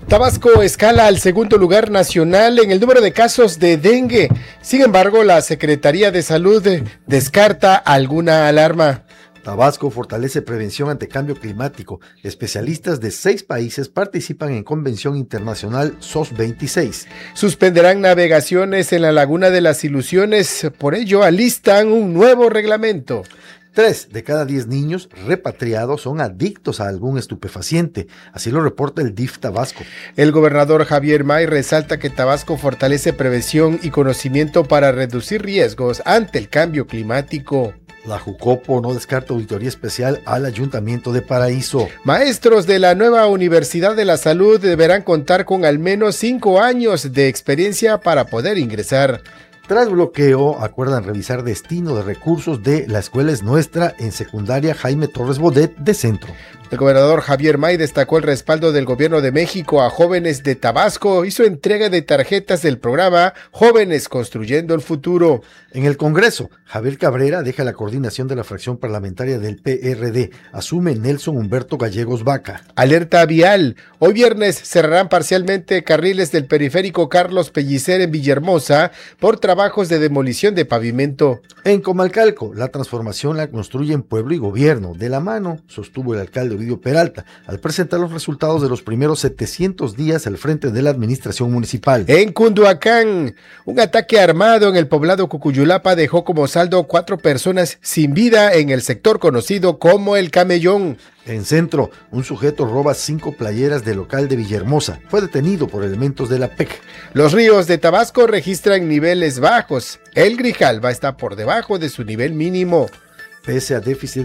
Tabasco escala al segundo lugar nacional en el número de casos de dengue. Sin embargo, la Secretaría de Salud descarta alguna alarma. Tabasco fortalece prevención ante cambio climático. Especialistas de 6 países participan en Convención Internacional SOS 26. Suspenderán navegaciones en la Laguna de las Ilusiones, por ello alistan un nuevo reglamento. 3 de cada 10 niños repatriados son adictos a algún estupefaciente, así lo reporta el DIF Tabasco. El gobernador Javier May resalta que Tabasco fortalece prevención y conocimiento para reducir riesgos ante el cambio climático. La Jucopo no descarta auditoría especial al Ayuntamiento de Paraíso. Maestros de la nueva Universidad de la Salud deberán contar con al menos 5 años de experiencia para poder ingresar. Tras bloqueo, acuerdan revisar destino de recursos de La Escuela es Nuestra en secundaria Jaime Torres Bodet de Centro. El gobernador Javier May destacó el respaldo del gobierno de México a jóvenes de Tabasco. Hizo entrega de tarjetas del programa Jóvenes Construyendo el Futuro. En el Congreso, Javier Cabrera deja la coordinación de la fracción parlamentaria del PRD. Asume Nelson Humberto Gallegos Vaca. Alerta vial. Hoy viernes cerrarán parcialmente carriles del periférico Carlos Pellicer en Villahermosa por trabajos de demolición de pavimento. En Comalcalco, la transformación la construyen pueblo y gobierno. De la mano, sostuvo el alcalde Ovidio Peralta, al presentar los resultados de los primeros 700 días al frente de la administración municipal. En Cunduacán, un ataque armado en el poblado Cucuyulapa dejó como saldo 4 personas sin vida en el sector conocido como El Camellón. En Centro, un sujeto roba 5 playeras del local de Villahermosa. Fue detenido por elementos de la PEC. Los ríos de Tabasco registran niveles bajos. El Grijalva está por debajo de su nivel mínimo. Pese a déficit